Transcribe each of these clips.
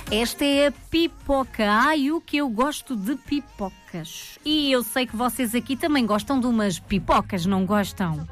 Esta é a pipoca. Ai, o que eu gosto de pipocas. E eu sei que vocês aqui também gostam de umas pipocas, não gostam?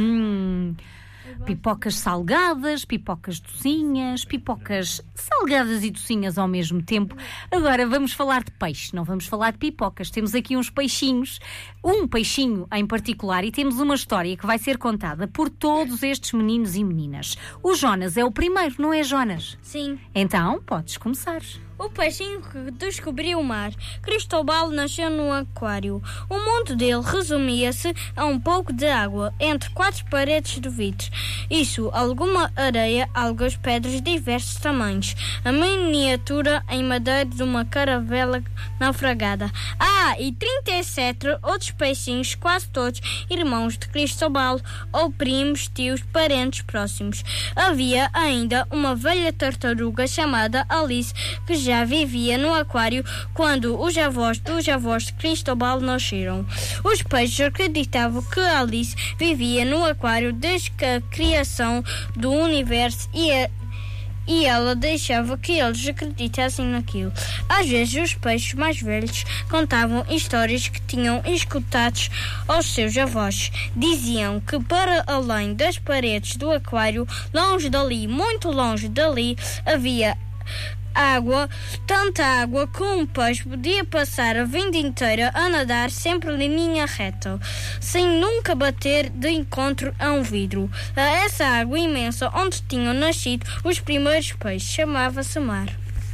Pipocas salgadas, pipocas docinhas, pipocas salgadas e docinhas ao mesmo tempo. Agora vamos falar de peixe, não vamos falar de pipocas. Temos aqui uns peixinhos, um peixinho em particular, e temos uma história que vai ser contada por todos estes meninos e meninas. O Jonas é o primeiro, não é, Jonas? Sim. Então, podes começar. O peixinho que descobriu o mar. Cristóbal nasceu num aquário. O mundo dele resumia-se a um pouco de água entre 4 paredes de vidro. Isso, alguma areia, algas, pedras de diversos tamanhos. A miniatura em madeira de uma caravela naufragada. E 37 outros peixinhos, quase todos irmãos de Cristóbal, ou primos, tios, parentes próximos. Havia ainda uma velha tartaruga chamada Alice, que já vivia no aquário quando os avós dos avós de Cristóbal nasceram. Os peixes acreditavam que Alice vivia no aquário desde a criação do universo e ela deixava que eles acreditassem naquilo. Às vezes os peixes mais velhos contavam histórias que tinham escutado aos seus avós. Diziam que para além das paredes do aquário, longe dali, muito longe dali, havia água, tanta água que um peixe podia passar a vida inteira a nadar sempre em linha reta, sem nunca bater de encontro a um vidro. A essa água imensa onde tinham nascido os primeiros peixes chamava-se mar.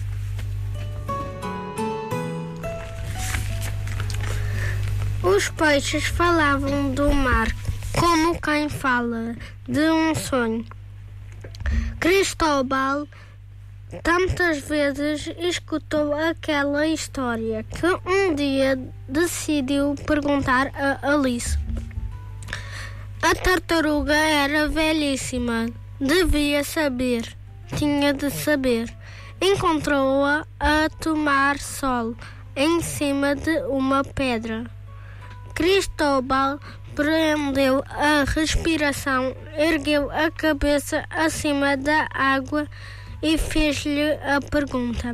Os peixes falavam do mar como quem fala de um sonho. Cristóbal tantas vezes escutou aquela história que um dia decidiu perguntar a Alice. A tartaruga era velhíssima, devia saber, tinha de saber. Encontrou-a a tomar sol em cima de uma pedra. Cristóbal prendeu a respiração, ergueu a cabeça acima da água e fez-lhe a pergunta.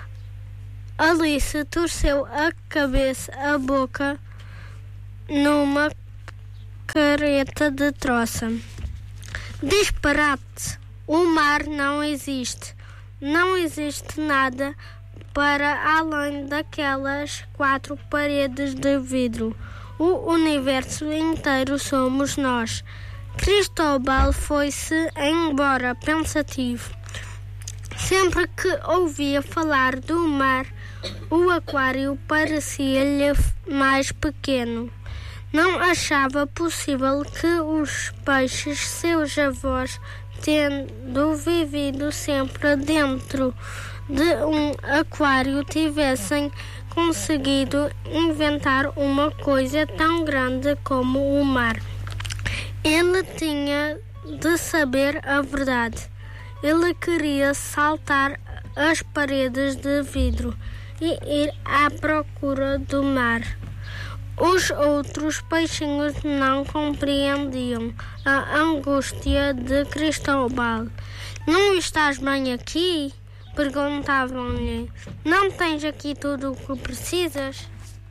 Alice torceu a cabeça, a boca, numa careta de troça. Disparate! O mar não existe. Não existe nada para além daquelas 4 paredes de vidro. O universo inteiro somos nós. Cristóbal foi-se embora pensativo. Sempre que ouvia falar do mar, o aquário parecia-lhe mais pequeno. Não achava possível que os peixes, seus avós, tendo vivido sempre dentro de um aquário, tivessem conseguido inventar uma coisa tão grande como o mar. Ele tinha de saber a verdade. Ele queria saltar as paredes de vidro e ir à procura do mar. Os outros peixinhos não compreendiam a angústia de Cristóbal. Não estás bem aqui? Perguntavam-lhe. Não tens aqui tudo o que precisas?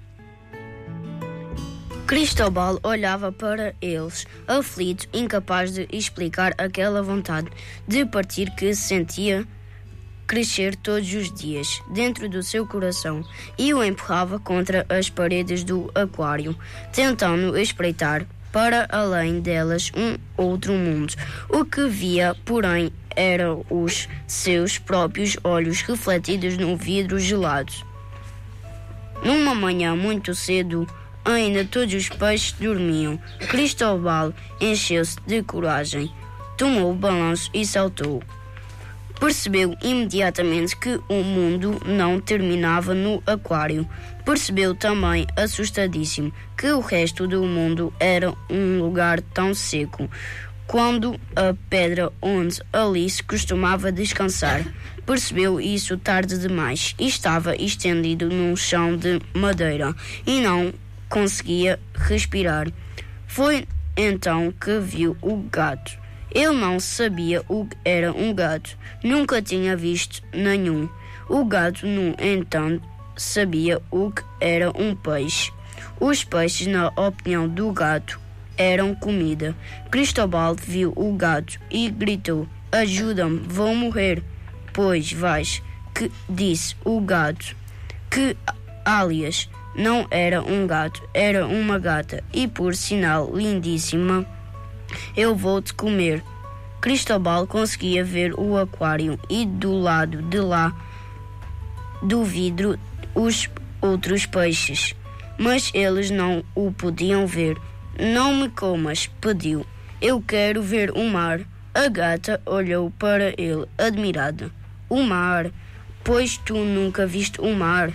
Cristóbal olhava para eles, aflito, incapaz de explicar aquela vontade de partir que sentia crescer todos os dias dentro do seu coração, e o empurrava contra as paredes do aquário, tentando espreitar para além delas um outro mundo. O que via, porém, eram os seus próprios olhos refletidos no vidro gelado. Numa manhã muito cedo, ainda todos os peixes dormiam. Cristóbal encheu-se de coragem, tomou o balanço e saltou. Percebeu imediatamente que o mundo não terminava no aquário. Percebeu também, assustadíssimo, que o resto do mundo era um lugar tão seco quando a pedra onde Alice costumava descansar. Percebeu isso tarde demais e estava estendido num chão de madeira e não conseguia respirar. Foi então que viu o gato. Ele não sabia o que era um gato. Nunca tinha visto nenhum. O gato, no entanto, sabia o que era um peixe. Os peixes, na opinião do gato, eram comida. Cristóbal viu o gato e gritou: ajuda-me, vou morrer. Pois vais, que disse o gato, que aliás não era um gato, era uma gata, e por sinal lindíssima. Eu vou-te comer. Cristóbal conseguia ver o aquário e do lado de lá do vidro os outros peixes, mas eles não o podiam ver. Não me comas, pediu. Eu quero ver o mar. A gata olhou para ele, admirada. O mar? Pois tu nunca viste o mar.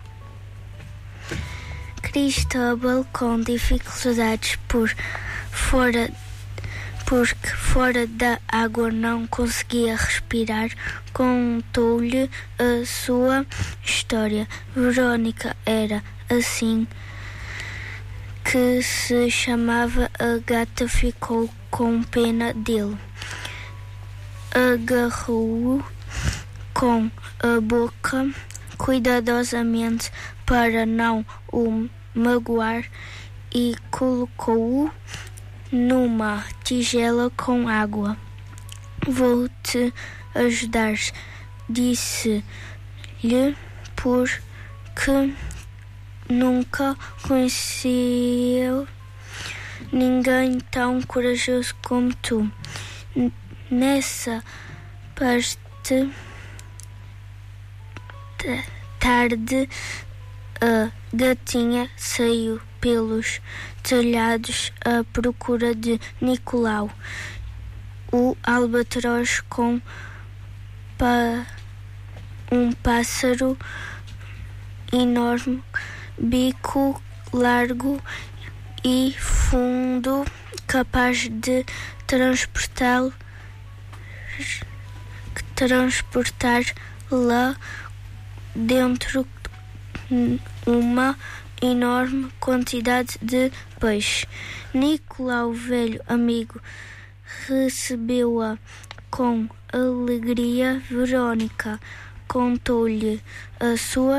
Cristóbal, com dificuldades porque fora da água não conseguia respirar, contou-lhe a sua história. Verônica era assim que se chamava. A gata ficou com pena dele. Agarrou-o com a boca cuidadosamente para não o magoar e colocou-o numa tigela com água. Vou-te ajudar, disse-lhe, porque nunca conheceu ninguém tão corajoso como tu. Nessa tarde, a gatinha saiu pelos telhados à procura de Nicolau. O albatroz, com um pássaro enorme, bico largo e fundo, capaz de transportar-la dentro uma enorme quantidade de peixe. Nicolau, velho amigo, recebeu-a com alegria. Verônica contou-lhe a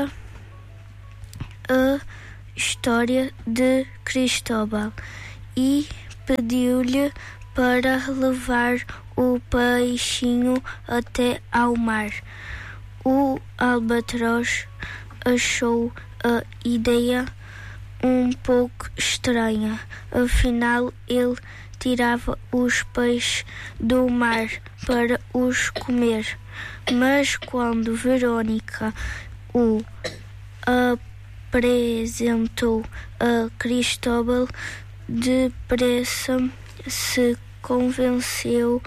história de Cristóbal e pediu-lhe para levar o peixinho até ao mar. O albatroz achou a ideia um pouco estranha. Afinal, ele tirava os peixes do mar para os comer. Mas quando Verônica o apresentou a Cristóbal, depressa se convenceu.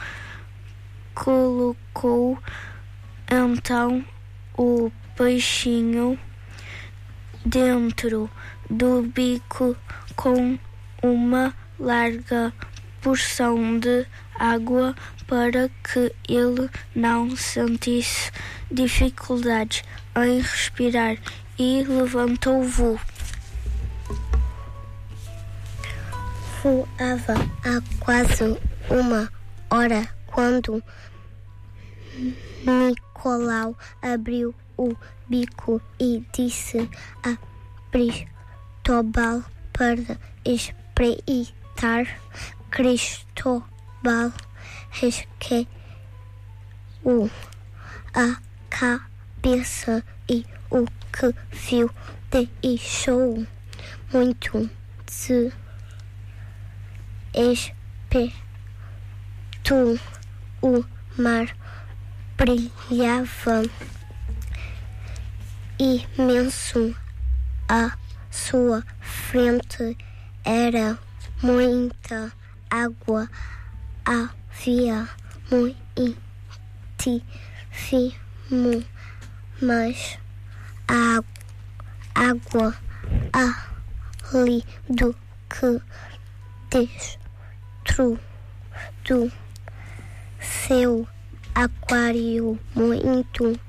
Colocou então o peixinho dentro do bico com uma larga porção de água para que ele não sentisse dificuldades em respirar, e levantou o voo. Voava há quase uma hora quando Nicolau abriu o bico e disse a Cristóbal para espreitar. Cristóbal resqueceu a cabeça e o que viu deixou muito de espeto. O mar brilhava imenso à sua frente. Era muita água, havia muitíssimo mais água ali do que dentro do seu aquário. Muito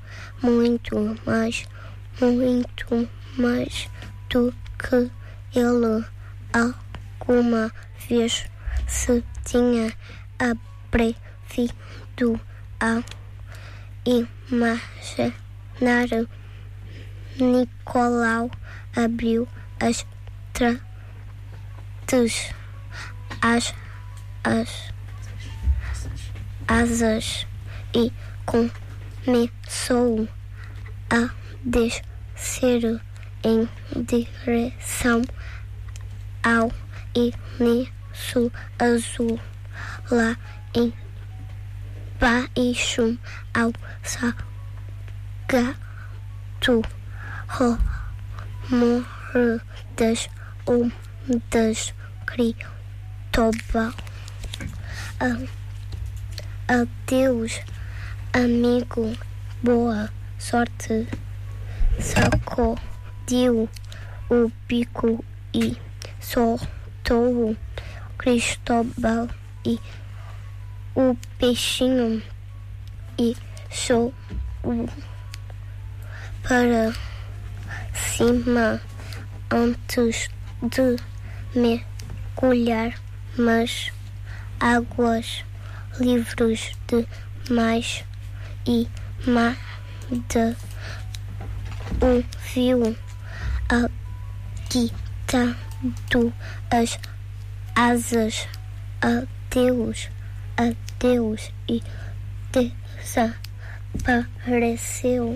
mais do que ele alguma vez se tinha atrevido a imaginar. Nicolau abriu as asas e começou a descer em direção ao início azul. Lá embaixo, ao salgado rumor das ondas, Cristóbal. Adeus, amigo, boa sorte. Sacudiu o bico e soltou Cristóbal e o peixinho e show para cima antes de mergulhar, mas águas livres demais e nada ouviu, agitando as asas. Adeus e desapareceu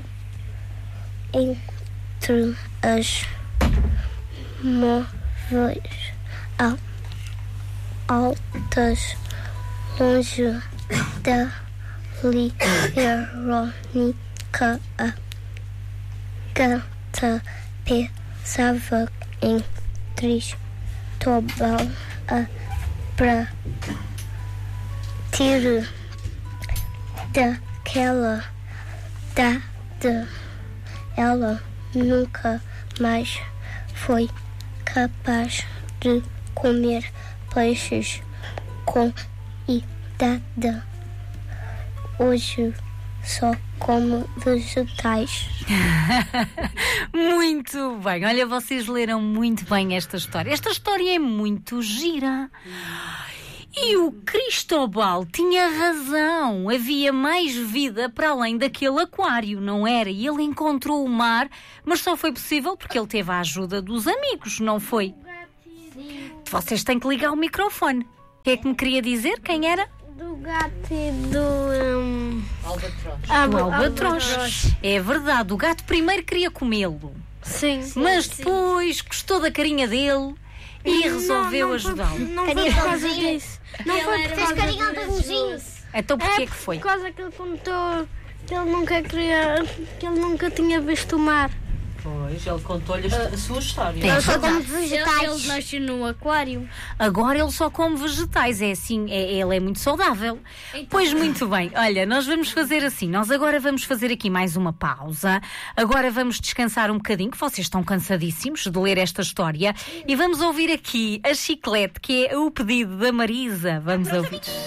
entre as móveis altas, longe dali. Verônica, a gata, pensava em Cristóbal a partir daquela data. Ela nunca mais foi capaz de comer peixes com idade. Hoje só como vegetais. Muito bem, olha, vocês leram muito bem esta história. Esta história é muito gira. E o Cristóbal tinha razão. Havia mais vida para além daquele aquário, não era? E ele encontrou o mar, mas só foi possível porque ele teve a ajuda dos amigos, não foi? Vocês têm que ligar o microfone. O que é que me queria dizer? Quem era? Do gato e do... albatroz. É verdade, o gato primeiro queria comê-lo. Sim. Mas depois gostou da carinha dele e resolveu ajudá-lo. Não foi por causa disso. Não foi por causa carinho aos disso. amiguinhos. Então porquê que foi? Por causa que ele contou que ele nunca tinha visto o mar. Pois, ele contou-lhe a sua história. É Só como verdade. vegetais. Ele nasceu no aquário. Agora ele só come vegetais, é assim, ele é muito saudável. Pois muito bem, olha, nós vamos fazer assim, nós agora vamos fazer aqui mais uma pausa, agora vamos descansar um bocadinho, que vocês estão cansadíssimos de ler esta história, e vamos ouvir aqui a Chiclete, que é o pedido da Marisa. Vamos ouvir.